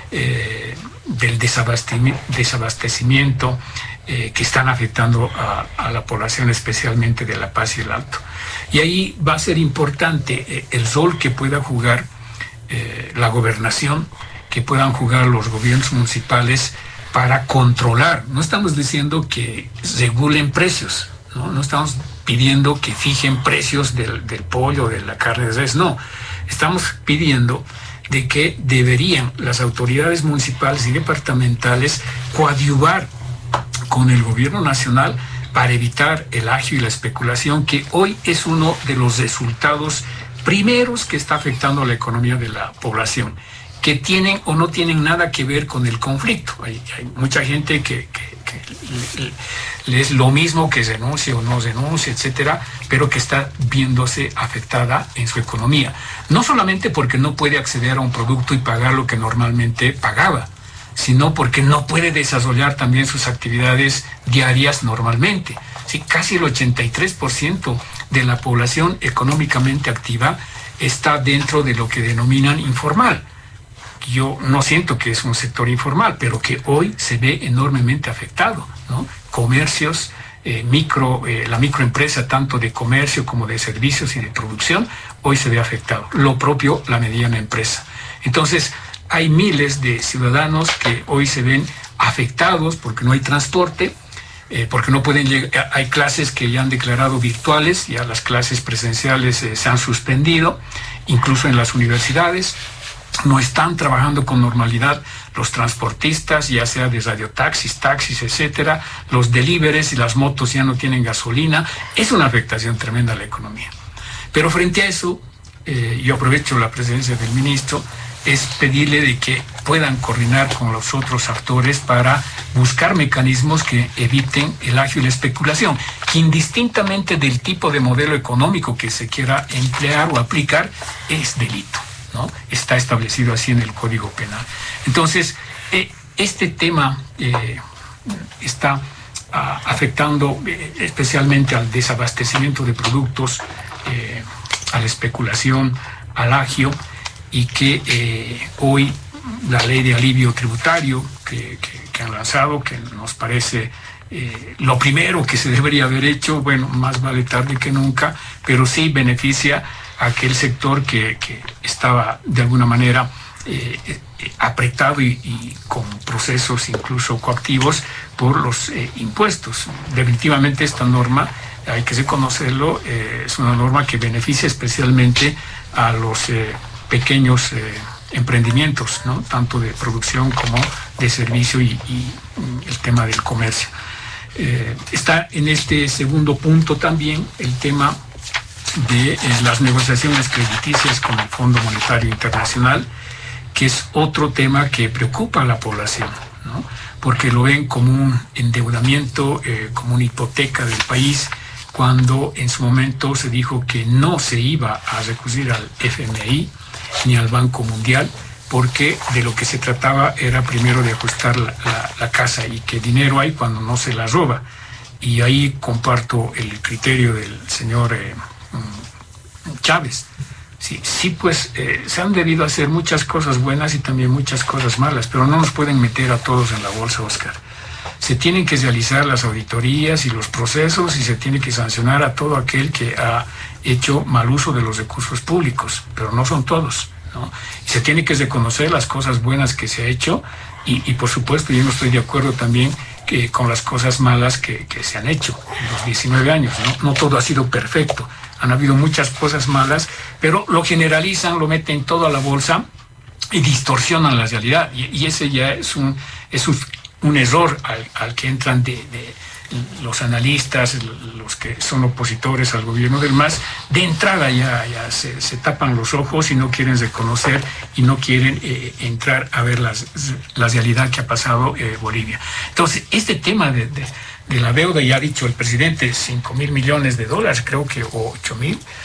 del desabastecimiento que están afectando a la población, especialmente de La Paz y el Alto. Y ahí va a ser importante el rol que pueda jugar la gobernación, que puedan jugar los gobiernos municipales para controlar. No estamos diciendo que regulen precios, no estamos pidiendo que fijen precios del pollo, de la carne de res, no. Estamos pidiendo de que deberían las autoridades municipales y departamentales coadyuvar con el gobierno nacional para evitar el agio y la especulación, que hoy es uno de los resultados primeros que está afectando a la economía de la población, que tienen o no tienen nada que ver con el conflicto. Hay mucha gente que es lo mismo que denuncie o no denuncie, etcétera, pero que está viéndose afectada en su economía. No solamente porque no puede acceder a un producto y pagar lo que normalmente pagaba, sino porque no puede desarrollar también sus actividades diarias normalmente. Sí, casi el 83% de la población económicamente activa está dentro de lo que denominan informal. Yo no siento que es un sector informal, pero que hoy se ve enormemente afectado, ¿no? Comercios, la microempresa, tanto de comercio como de servicios y de producción, hoy se ve afectado. Lo propio la mediana empresa. Entonces, hay miles de ciudadanos que hoy se ven afectados porque no hay transporte, porque no pueden llegar. Hay clases que ya han declarado virtuales, ya las clases presenciales se han suspendido, incluso en las universidades. No están trabajando con normalidad los transportistas, ya sea de radiotaxis, taxis, etcétera. Los deliveries y las motos ya no tienen gasolina. Es una afectación tremenda a la economía. Pero frente a eso, yo aprovecho la presencia del ministro, es pedirle de que puedan coordinar con los otros actores para buscar mecanismos que eviten el agio y la especulación, que indistintamente del tipo de modelo económico que se quiera emplear o aplicar, es delito, ¿no? Está establecido así en el Código Penal. Entonces, este tema está afectando especialmente al desabastecimiento de productos, a la especulación, al agio, y que hoy la ley de alivio tributario que han lanzado, que nos parece lo primero que se debería haber hecho, bueno, más vale tarde que nunca, pero sí beneficia a aquel sector que estaba de alguna manera apretado y con procesos incluso coactivos por los impuestos. Definitivamente esta norma, hay que reconocerlo, es una norma que beneficia especialmente a los pequeños emprendimientos, ¿no? Tanto de producción como de servicio y el tema del comercio. Está en este segundo punto también el tema de las negociaciones crediticias con el Fondo Monetario Internacional, que es otro tema que preocupa a la población, ¿no? Porque lo ven como un endeudamiento, como una hipoteca del país, cuando en su momento se dijo que no se iba a recurrir al FMI ni al Banco Mundial, porque de lo que se trataba era primero de ajustar la casa, y que dinero hay cuando no se la roba. Y ahí comparto el criterio del señor Chávez. Sí, pues se han debido hacer muchas cosas buenas y también muchas cosas malas, pero no nos pueden meter a todos en la bolsa, Oscar. Se tienen que realizar las auditorías y los procesos, y se tiene que sancionar a todo aquel que ha hecho mal uso de los recursos públicos, pero no son todos, ¿no? Y se tiene que reconocer las cosas buenas que se ha hecho, y por supuesto yo no estoy de acuerdo también con las cosas malas que se han hecho en los 19 años, ¿no? No todo ha sido perfecto, han habido muchas cosas malas, pero lo generalizan, lo meten todo a la bolsa y distorsionan la realidad, y ese ya es un error al que entran de los analistas, los que son opositores al gobierno del MAS. De entrada ya se tapan los ojos y no quieren reconocer y no quieren entrar a ver la realidad que ha pasado Bolivia. Entonces, este tema de la deuda, ya ha dicho el presidente, $5,000 millones, creo que, o 8,000,